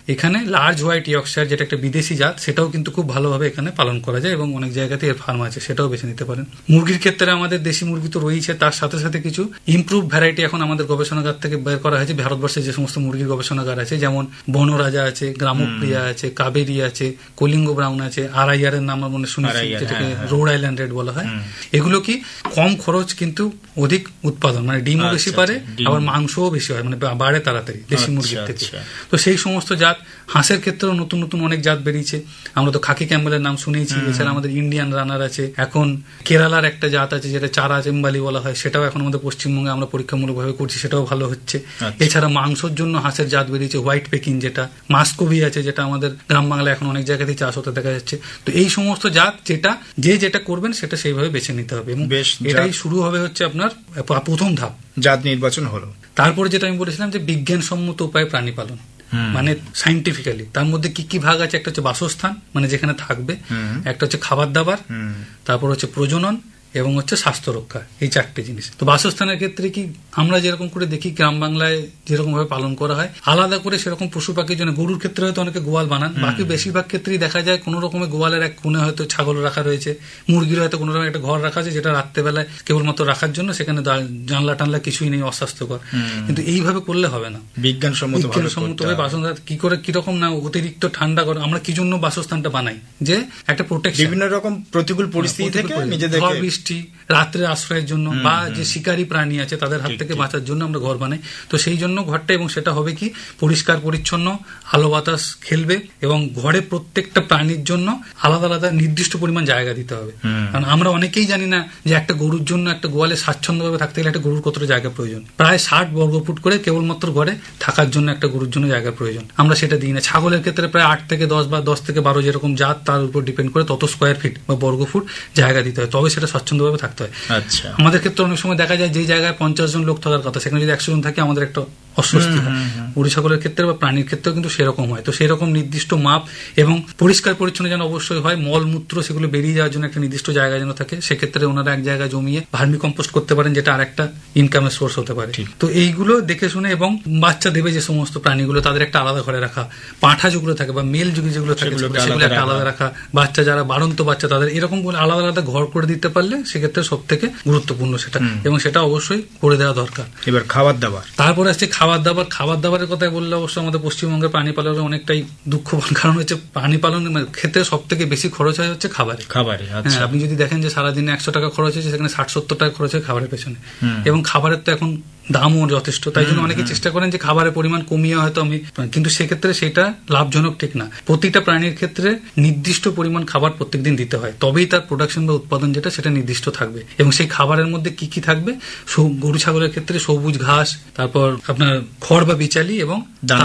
এখানে large white Yorkshire যেটা একটা বিদেশি জাত, সেটাও কিন্তু খুব ভালোভাবে এখানে পালন করা যায় এবং অনেক জায়গাতে এর ফার্ম আছে, সেটাও বেছে নিতে পারেন। মুরগির ক্ষেত্রে আমাদের দেশি মুরগি তো রয়েছে, তার সাথে সাথে কিছু ইমপ্রুভ ভ্যারাইটি এখন আমাদের গবেষণাগার থেকে বের করা হয়েছে। ভারতবর্ষে যে সমস্ত মুরগির গবেষণাগার আছে, যেমন বনরাজা আছে, গ্রামপ্রিয়া আছে, কাবেরি আছে, কলিঙ্গ ব্রাউন আছে, RIR এর নাম মনে শুনেছি, যেটাকে রোড আইল্যান্ড রেড বলা হয়। এগুলো কি কম খরচ কিন্তু অধিক উৎপাদন, মানে ডিমও বেশি পারে, আবার মাংসও বেশি হয়, মানে বাড়ে তাড়াতাড়ি দেশি মুরগির থেকে। তো সেই সমস্ত জাত, হাঁসের ক্ষেত্রেও নতুন নতুন অনেক জাত বেরিয়েছে। আমরা তো খাকি ক্যাম্বেলের নাম শুনেছি, এছাড়া আমাদের ইন্ডিয়ান রানার আছে, এখন কেরালার একটা জাত আছে যেটা চারা চেম্বালি বলা হয়, সেটাও এখন আমাদের পশ্চিমবঙ্গে আমরা পরীক্ষামূলকভাবে করছি, সেটাও ভালো হচ্ছে। এছাড়া মাংসের জন্য হাঁসের জাত বেরিয়েছে, হোয়াইট পেকিং যেটা, মাস্কোভি আছে যেটা আমাদের গ্রাম বাংলায় এখন অনেক জায়গাতেই চাষ হতে দেখা যাচ্ছে। তো এই সমস্ত জাত যেটা করবেন সেটা সেইভাবে বেছে নিতে হবে, এবং এটাই শুরু হবে হচ্ছে আপনার প্রথম ধাপ, জাত নির্বাচন হলো। তারপরে যেটা আমি বলেছিলাম যে বিজ্ঞানসম্মত উপায়ে প্রাণী পালন, মানে সাইন্টিফিক্যালি। তার মধ্যে কি কি ভাগ আছে? একটা হচ্ছে বাসস্থান, মানে যেখানে থাকবে, একটা হচ্ছে খাবার দাবার, তারপর হচ্ছে প্রজনন, এবং হচ্ছে স্বাস্থ্য রক্ষা, এই চারটে জিনিস। তো বাসস্থানের ক্ষেত্রে কি আমরা যেরকম করে দেখি গ্রাম বাংলায় যেরকম ভাবে পালন করা হয়, আলাদা করে সেরকম পশু পাখির জন্য, গরুর ক্ষেত্রে হয়তো অনেকে গোয়াল বানান, বাকি বেশিরভাগ ক্ষেত্রেই দেখা যায় কোনো রকমের গোয়ালের এক কোণে হয়তো ছাগল রাখা রয়েছে, মুরগির হয়তো কোনো রকম একটা ঘর রাখা আছে যেটা রাত্রেবেলায় কেবলমাত্র রাখার জন্য, সেখানে জানলা টানলা কিছুই নেই, অস্বাস্থ্যকর। কিন্তু এইভাবে করলে হবে না, বিজ্ঞানসম্মত বাসস্থান কি করে, কিরকম না অতিরিক্ত ঠান্ডা করে আমরা কি জন্য বাসস্থানটা বানাই, যে একটা প্রোটেকশন, বিভিন্ন রকম প্রতিকূল পরিস্থিতি থেকে নিজেদের রাত্রে আশ্রয়ের জন্য, বা যে শিকারী প্রাণী আছে তাদের হাত থেকে বাঁচার জন্য আমরা ঘর বানাই। তো সেই জন্য ঘরটা, এবং সেটা হবে কি পরিষ্কার পরিচ্ছন্ন, আলো বাতাস খেলবে, এবং ঘরে প্রত্যেকটা প্রাণীর জন্য আলাদা আলাদা নির্দিষ্ট পরিমাণ জায়গা দিতে হবে। কারণ আমরা অনেকেই জানি না যে একটা গরুর জন্য, একটা গোয়ালে স্বাচ্ছন্দ্যভাবে থাকতে গেলে একটা গরুর কতটা জায়গা প্রয়োজন। প্রায় 60 বর্গফুট করে কেবলমাত্র ঘরে থাকার জন্য একটা গরুর জন্য জায়গা প্রয়োজন, আমরা সেটা দিই না। ছাগলের ক্ষেত্রে প্রায় 8 থেকে 10 বা 10 থেকে 12 যেরকম জাত, তার উপর ডিপেন্ড করে তত স্কোয়ার ফিট বা বর্গফুট জায়গা দিতে হয়, তবে সেটা স্বচ্ছন্দভাবে থাকতে হয়। আচ্ছা, আমাদের ক্ষেত্রে অনেক সময় দেখা যায় যে জায়গায় 50 জন লোক থাকার কথা, সেখানে যদি 100 জন থাকে আমাদের একটা অস্বস্তি হয়। গরু ছাগলের ক্ষেত্রে বা প্রাণীর ক্ষেত্রেও কিন্তু সেরকম হয়। তো সেরকম নির্দিষ্ট মাপ এবং পরিষ্কার পরিচ্ছন্ন যেন অবশ্যই হয়, মলমূত্র সেগুলো বেরিয়ে যাওয়ার জন্য একটা নির্দিষ্ট জায়গা যেন থাকে। সেক্ষেত্রে ওনারা এক জায়গায় জমিয়ে ভার্মি কম্পোস্ট করতে পারেন, যেটা আর একটা ইনকামের সোর্স হতে পারে। তো এইগুলো দেখে শুনে, এবং বাচ্চা দেবে যে সমস্ত প্রাণীগুলো তাদের একটা আলাদা ঘরে রাখা, পাঁঠা যেগুলো থাকে বা মেল যুগে যেগুলো থাকে সেগুলো একটা আলাদা রাখা, বাচ্চা যারা বাড়ন্ত বাচ্চা তাদের এরকম আলাদা আলাদা ঘর করে দিতে পারলে সেক্ষেত্রে সব থেকে গুরুত্বপূর্ণ সেটা, এবং সেটা অবশ্যই করে দেওয়া দরকার। এবার খাবার দাবার, তারপরে আসছে খাবার দাবারের কথা বললে অবশ্য আমাদের পশ্চিমবঙ্গের প্রাণী পালনের অনেকটাই দুঃখবান, কারণ হচ্ছে প্রাণী পালনের ক্ষেত্রে সব থেকে বেশি খরচ হয় হচ্ছে খাবারে। হ্যাঁ, আপনি যদি দেখেন যে সারাদিনে 100 টাকা খরচ হচ্ছে, সেখানে 60-70 টাকা খরচ হয় খাবারের পেছনে, এবং খাবারের তো এখন দামও যথেষ্ট, তাই জন্য অনেকে চেষ্টা করেন যে খাবারের পরিমাণ কমিয়ে হয়তো কিন্তু সেক্ষেত্রে সেটা লাভজনক ঠিক না। প্রতিটা প্রাণীর ক্ষেত্রে নির্দিষ্ট পরিমাণ খাবার প্রত্যেকদিন দিতে হয়, তবেই তার প্রোডাকশন বা উৎপাদন যেটা সেটা নির্দিষ্ট থাকবে। এবং সেই খাবারের মধ্যে কি কি থাকবে? গরু ছাগলের ক্ষেত্রে সবুজ ঘাস, তারপর আপনার খড় বা বিচালি, এবং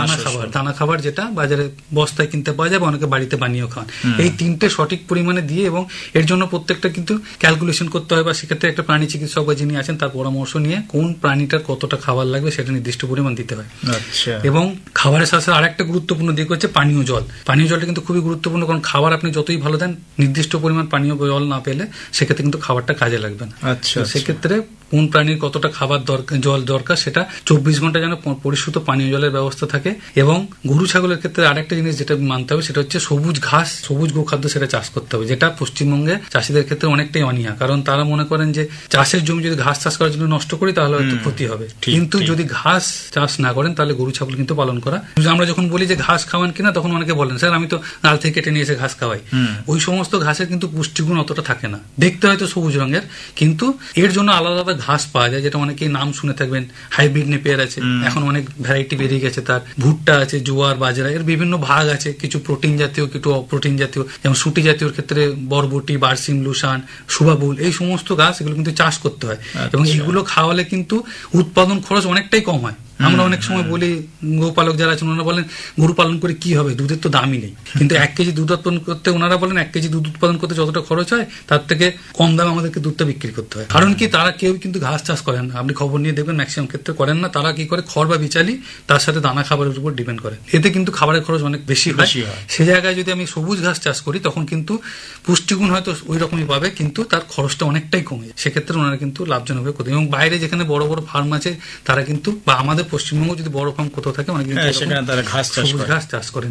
দানা খাবার যেটা বাজারে বস্তায় কিনতে পাওয়া যায় বা অনেকে বাড়িতে বানিয়েও খান। এই তিনটে সঠিক পরিমাণে দিয়ে, এবং এর জন্য প্রত্যেকটা কিন্তু ক্যালকুলেশন করতে হয়, বা সেক্ষেত্রে একটা প্রাণী চিকিৎসক বা যিনি আছেন তার পরামর্শ নিয়ে কোন প্রাণীটার কতটা খাবার লাগবে সেটা নির্দিষ্ট পরিমাণ দিতে হয়। এবং খাবারের সাথে সাথে আরেকটা গুরুত্বপূর্ণ দিক হচ্ছে পানীয় জল। পানীয় জলটা কিন্তু খুবই গুরুত্বপূর্ণ, কারণ খাবার আপনি যতই ভালো দেন, নির্দিষ্ট পরিমাণ পানীয় জল না পেলে সেক্ষেত্রে কিন্তু খাবারটা কাজে লাগবে না। সেক্ষেত্রে কোন প্রাণীর কতটা খাবার জল দরকার সেটা 24 ঘন্টা যেন পরিশুদ্ধ পানীয় জলের ব্যবস্থা থাকে। এবং গরু ছাগলের ক্ষেত্রে আরেকটা জিনিস যেটা মানতে হবে সেটা হচ্ছে সবুজ ঘাস, সবুজ গোখাদ্য সেটা চাষ করতে হবে, যেটা পশ্চিমবঙ্গে চাষিদের ক্ষেত্রে অনেকটাই অনীহা। কারণ তারা মনে করেন যে চাষের জমি যদি ঘাস চাষ করার জন্য নষ্ট করি তাহলে হয়তো ক্ষতি হবে, কিন্তু যদি ঘাস চাষ না করেন তাহলে গরু ছাগল কিন্তু পালন করা। আমরা যখন বলি যে ঘাস খাওয়ান কিনা, তখন অনেকে বলেন স্যার আমি তো ডাল থেকে কেটে নিয়ে এসে ঘাস খাওয়াই। ওই সমস্ত ঘাসের কিন্তু পুষ্টিগুণ অতটা থাকে না, দেখতে হয়তো সবুজ রঙের, কিন্তু এর জন্য আলাদা আলাদা ঘাস পাওয়া যায়, যেটা অনেকেই নাম শুনে থাকবেন। হাইব্রিড নেপিয়ার আছে, এখন অনেক ভ্যারাইটি বেরিয়ে গেছে, তার ভুট্টা আছে, জোয়ার, বাজরা, এর বিভিন্ন ভাগ আছে, কিছু প্রোটিন জাতীয়, কিছু অপ্রোটিন জাতীয়। যেমন সুটি জাতীয় ক্ষেত্রে বরবটি, বার্সিম, লুসান, সুবাবুল, এই সমস্ত গাছ এগুলো কিন্তু চাষ করতে হয়, এবং এগুলো খাওয়ালে কিন্তু উৎপাদন খরচ অনেকটাই কম হয়। আমরা অনেক সময় বলি, গোপালক যারা আছেন ওনারা বলেন গরু পালন করে কি হবে, দুধের তো দামই নেই। কিন্তু 1 কেজি দুধ উৎপাদন করতে, ওনারা বলেন 1 কেজি দুধ উৎপাদন করতে যতটা খরচ হয় তার থেকে কম দামে আমাদেরকে দুধটা বিক্রি করতে হয়। কারণ কি, তারা কেউ কিন্তু ঘাস চাষ করেন না, আপনি খবর নিয়ে দেখবেন ম্যাক্সিমাম ক্ষেত্রে করেন না। তারা কি করে, খড় বা বিচালি তার সাথে দানা খাবারের উপর ডিপেন্ড করে, এতে কিন্তু খাবারের খরচ অনেক বেশি হয়। সে জায়গায় যদি আমি সবুজ ঘাস চাষ করি তখন কিন্তু পুষ্টিগুণ হয়তো ওই রকমই পাবে, কিন্তু তার খরচটা অনেকটাই কমে যায়। সেক্ষেত্রে ওনারা কিন্তু লাভজনক হবে। এবং বাইরে যেখানে বড় বড় ফার্ম আছে তারা কিন্তু, বা আমাদের পশ্চিমবঙ্গ যদি বড় ফার্ম কোথাও থাকে, অনেক ঘাস চাষ করেন।